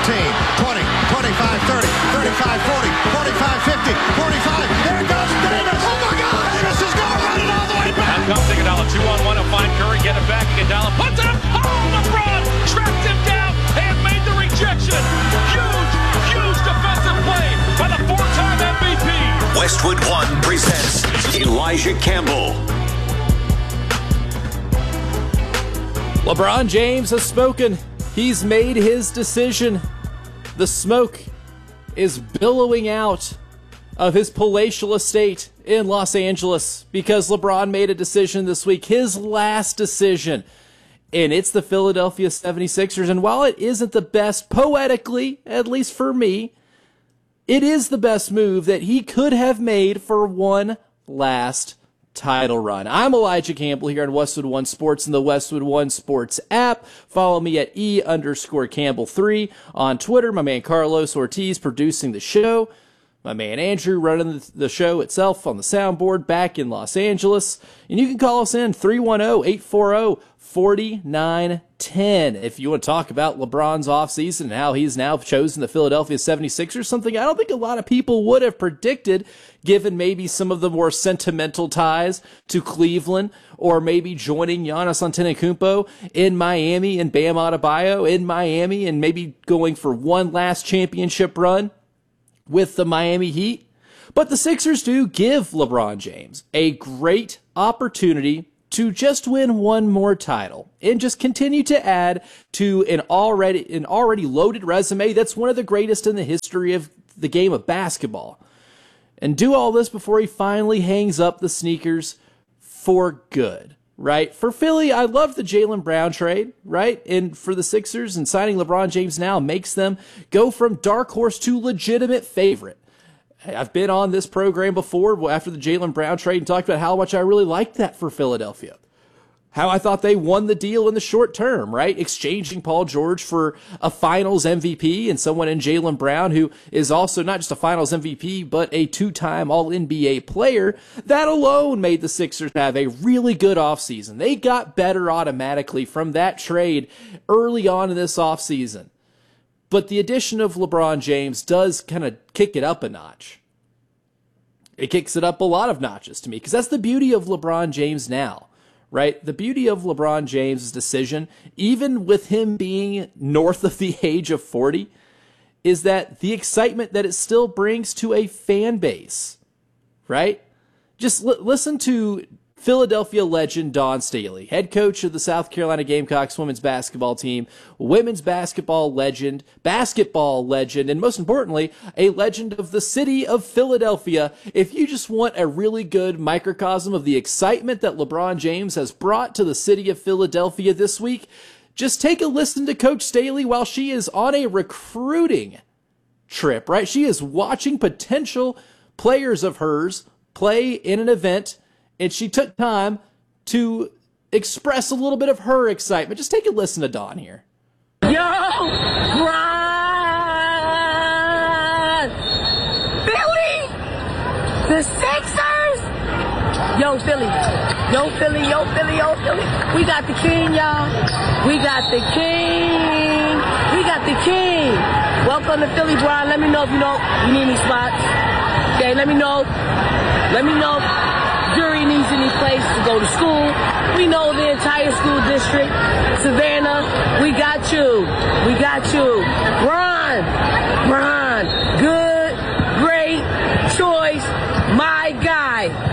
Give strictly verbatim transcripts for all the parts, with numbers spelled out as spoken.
fifteen, twenty, twenty-five, thirty, thirty-five, forty, forty-five, fifty, forty-five. There goes Davis. Oh, my God. Davis is going to run it all the way back. Now comes Iguodala. Two on one to find Curry. Get it back. Iguodala puts it up. Oh, LeBron tracked him down and made the rejection. Huge, huge defensive play by the four-time M V P. Westwood One presents Elijah Campbell. LeBron James has spoken. He's made his decision. The smoke is billowing out of his palatial estate in Los Angeles because LeBron made a decision this week, his last decision, and it's the Philadelphia seventy-sixers. And while it isn't the best poetically, at least for me, it is the best move that he could have made for one last title run. I'm Elijah Campbell here on Westwood One Sports and the Westwood One Sports app. Follow me at E underscore Campbell three on Twitter. My man Carlos Ortiz producing the show. My man Andrew running the show itself on the soundboard back in Los Angeles. And you can call us in three one zero, eight four zero, four nine one zero if you want to talk about LeBron's offseason and how he's now chosen the Philadelphia seventy-sixers, something I don't think a lot of people would have predicted given maybe some of the more sentimental ties to Cleveland or maybe joining Giannis Antetokounmpo in Miami and Bam Adebayo in Miami and maybe going for one last championship run with the Miami Heat. But the Sixers do give LeBron James a great opportunity to just win one more title and just continue to add to an already an already loaded resume that's one of the greatest in the history of the game of basketball. And do all this before he finally hangs up the sneakers for good, right? For Philly, I love the Jaylen Brown trade, right? And for the Sixers, and signing LeBron James now makes them go from dark horse to legitimate favorite. I've been on this program before after the Jaylen Brown trade and talked about how much I really liked that for Philadelphia. How I thought they won the deal in the short term, right? Exchanging Paul George for a finals M V P and someone in Jaylen Brown who is also not just a finals M V P, but a two-time All N B A player. That alone made the Sixers have a really good offseason. They got better automatically from that trade early on in this offseason. But the addition of LeBron James does kind of kick it up a notch. It kicks it up a lot of notches to me because that's the beauty of LeBron James now. Right? The beauty of LeBron James' decision, even with him being north of the age of forty, is that the excitement that it still brings to a fan base, right? Just l- listen to Philadelphia legend Dawn Staley, head coach of the South Carolina Gamecocks women's basketball team, women's basketball legend, basketball legend, and most importantly, a legend of the city of Philadelphia. If you just want a really good microcosm of the excitement that LeBron James has brought to the city of Philadelphia this week, just take a listen to Coach Staley while she is on a recruiting trip, right? She is watching potential players of hers play in an event, and she took time to express a little bit of her excitement. Just take a listen to Dawn here. Yo, run! Philly! The Sixers! Yo, Philly. Yo, Philly, yo, Philly, yo, Philly. We got the king, y'all. We got the king. We got the king. Welcome to Philly, Brian. Let me know if you know you need any spots. Okay, let me know. Let me know. Jury needs any place to go to school. We know the entire school district. Savannah, we got you. We got you. Ron, Ron, good, great choice, my guy.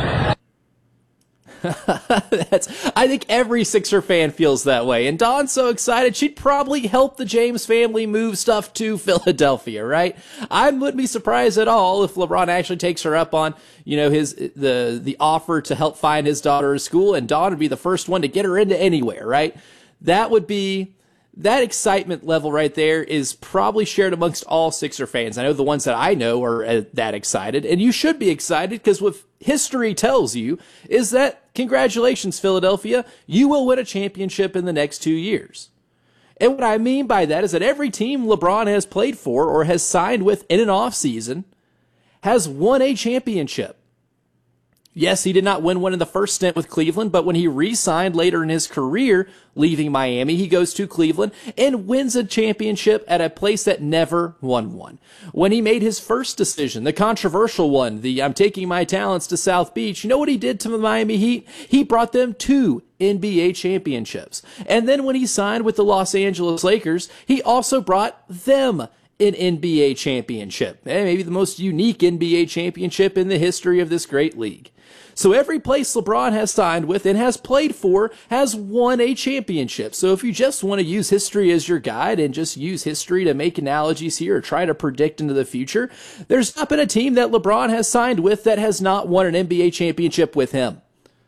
That's, I think every Sixer fan feels that way. And Dawn's so excited, she'd probably help the James family move stuff to Philadelphia, right? I wouldn't be surprised at all if LeBron actually takes her up on, you know, his the the offer to help find his daughter a school, and Dawn would be the first one to get her into anywhere, right? That would be, that excitement level right there is probably shared amongst all Sixer fans. I know the ones that I know are uh, that excited, and you should be excited because what history tells you is that, congratulations, Philadelphia, you will win a championship in the next two years. And what I mean by that is that every team LeBron has played for or has signed with in an offseason has won a championship. Yes, he did not win one in the first stint with Cleveland, but when he re-signed later in his career, leaving Miami, he goes to Cleveland and wins a championship at a place that never won one. When he made his first decision, the controversial one, the I'm taking my talents to South Beach, you know what he did to the Miami Heat? He brought them two N B A championships. And then when he signed with the Los Angeles Lakers, he also brought them an N B A championship. Eh, maybe the most unique N B A championship in the history of this great league. So every place LeBron has signed with and has played for has won a championship. So if you just want to use history as your guide and just use history to make analogies here or try to predict into the future, there's not been a team that LeBron has signed with that has not won an N B A championship with him.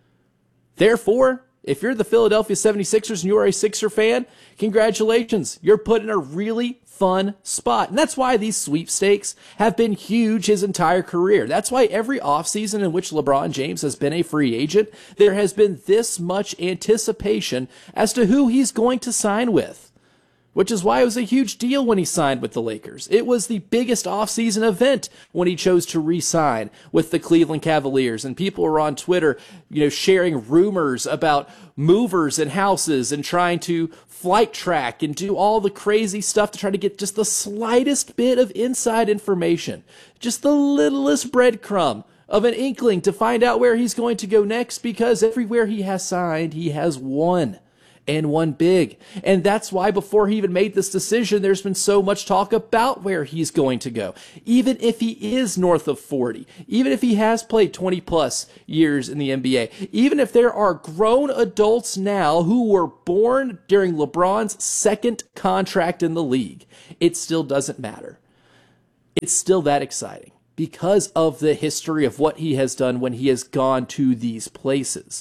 Therefore, if you're the Philadelphia seventy-sixers and you're a Sixer fan, congratulations. You're put in a really fun spot. And that's why these sweepstakes have been huge his entire career. That's why every offseason in which LeBron James has been a free agent, there has been this much anticipation as to who he's going to sign with. Which is why it was a huge deal when he signed with the Lakers. It was the biggest offseason event when he chose to re-sign with the Cleveland Cavaliers. And people were on Twitter, you know, sharing rumors about movers and houses and trying to flight track and do all the crazy stuff to try to get just the slightest bit of inside information. Just the littlest breadcrumb of an inkling to find out where he's going to go next, because everywhere he has signed, he has won. And won big. And that's why before he even made this decision, there's been so much talk about where he's going to go. Even if he is north of forty, even if he has played twenty plus years in the N B A, even if there are grown adults now who were born during LeBron's second contract in the league, it still doesn't matter. It's still that exciting because of the history of what he has done when he has gone to these places.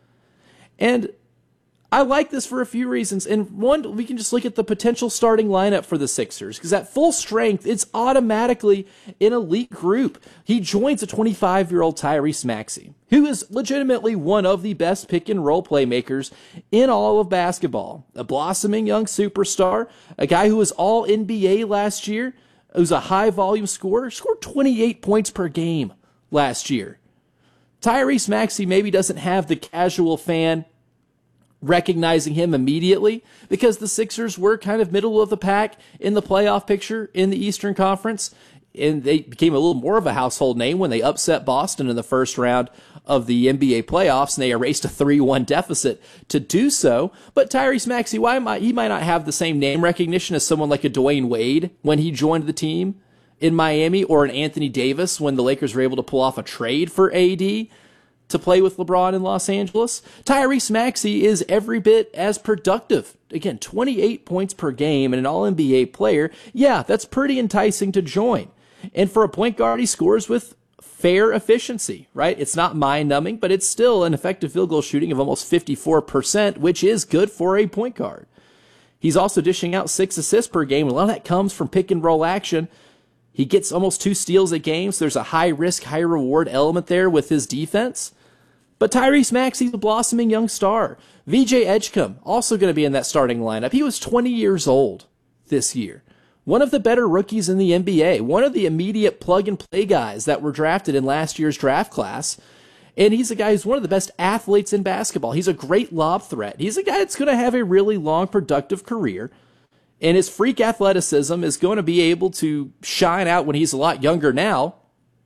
And I like this for a few reasons. And one, we can just look at the potential starting lineup for the Sixers, because at full strength, it's automatically an elite group. He joins a twenty-five-year-old Tyrese Maxey, who is legitimately one of the best pick-and-roll playmakers in all of basketball. A blossoming young superstar, a guy who was all N B A last year, who's a high-volume scorer, scored twenty-eight points per game last year. Tyrese Maxey maybe doesn't have the casual fan recognizing him immediately because the Sixers were kind of middle of the pack in the playoff picture in the Eastern Conference, and they became a little more of a household name when they upset Boston in the first round of the N B A playoffs, and they erased a three one deficit to do so. But Tyrese Maxey, why might he might not have the same name recognition as someone like a Dwayne Wade when he joined the team in Miami, or an Anthony Davis when the Lakers were able to pull off a trade for A D to play with LeBron in Los Angeles. Tyrese Maxey is every bit as productive. Again, twenty-eight points per game and an all N B A player. Yeah, that's pretty enticing to join. And for a point guard, he scores with fair efficiency, right? It's not mind-numbing, but it's still an effective field goal shooting of almost fifty-four percent, which is good for a point guard. He's also dishing out six assists per game. A lot of that comes from pick-and-roll action. He gets almost two steals a game, so there's a high-risk, high-reward element there with his defense. But Tyrese Maxey's a blossoming young star. V J Edgecombe, also going to be in that starting lineup. He was twenty years old this year. One of the better rookies in the N B A. One of the immediate plug-and-play guys that were drafted in last year's draft class. And he's a guy who's one of the best athletes in basketball. He's a great lob threat. He's a guy that's going to have a really long, productive career. And his freak athleticism is going to be able to shine out when he's a lot younger now.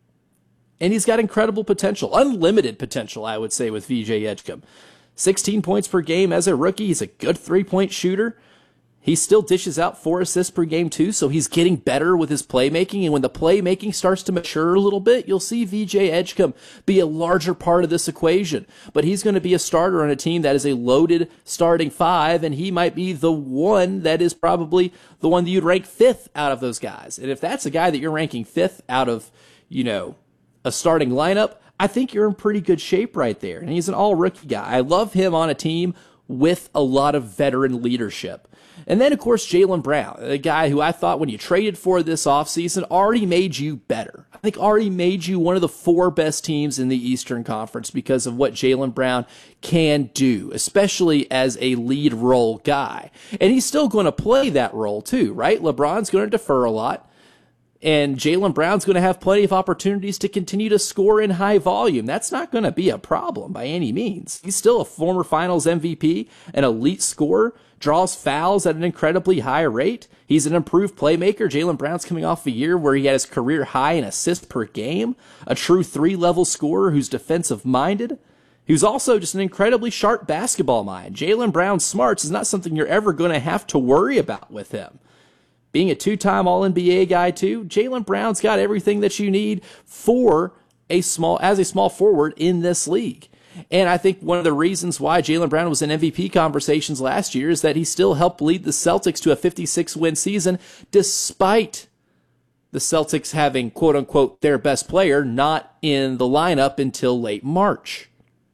And he's got incredible potential, unlimited potential, I would say, with V J Edgecombe. sixteen points per game as a rookie. He's a good three-point shooter. He still dishes out four assists per game, too, so he's getting better with his playmaking. And when the playmaking starts to mature a little bit, you'll see V J Edgecombe be a larger part of this equation. But he's going to be a starter on a team that is a loaded starting five, and he might be the one that is probably the one that you'd rank fifth out of those guys. And if that's a guy that you're ranking fifth out of, you know, a starting lineup, I think you're in pretty good shape right there. And he's an all-rookie guy. I love him on a team with a lot of veteran leadership. And then, of course, Jaylen Brown, a guy who I thought when you traded for this offseason already made you better. I think already made you one of the four best teams in the Eastern Conference because of what Jaylen Brown can do, especially as a lead role guy. And he's still going to play that role too, right? LeBron's going to defer a lot. And Jaylen Brown's going to have plenty of opportunities to continue to score in high volume. That's not going to be a problem by any means. He's still a former Finals M V P, an elite scorer, draws fouls at an incredibly high rate. He's an improved playmaker. Jaylen Brown's coming off a year where he had his career high in assists per game, a true three-level scorer who's defensive-minded. He was also just an incredibly sharp basketball mind. Jaylen Brown's smarts is not something you're ever going to have to worry about with him. Being a two-time All N B A guy too, Jaylen Brown's got everything that you need for a small as a small forward in this league. And I think one of the reasons why Jaylen Brown was in M V P conversations last year is that he still helped lead the Celtics to a fifty-six win season, despite the Celtics having, quote-unquote, their best player not in the lineup until late March.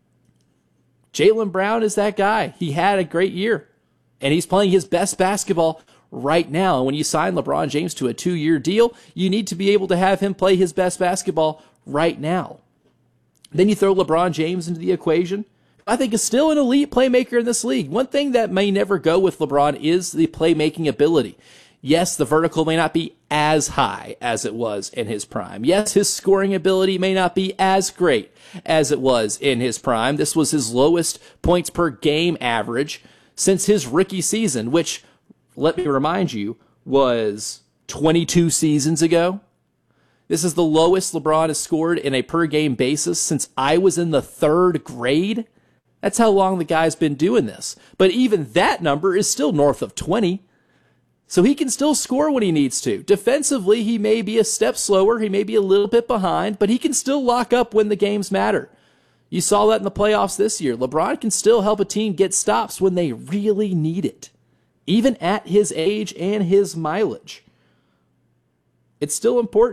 Jaylen Brown is that guy. He had a great year, and he's playing his best basketball right now. And when you sign LeBron James to a two-year deal, you need to be able to have him play his best basketball right now. Then you throw LeBron James into the equation. I think is still an elite playmaker in this league. One thing that may never go with LeBron is the playmaking ability. Yes, the vertical may not be as high as it was in his prime. Yes, his scoring ability may not be as great as it was in his prime. This was his lowest points per game average since his rookie season, which, let me remind you, was twenty-two seasons ago. This is the lowest LeBron has scored in a per-game basis since I was in the third grade. That's how long the guy's been doing this. But even that number is still north of twenty. So he can still score when he needs to. Defensively, he may be a step slower. He may be a little bit behind, but he can still lock up when the games matter. You saw that in the playoffs this year. LeBron can still help a team get stops when they really need it, even at his age and his mileage. It's still important.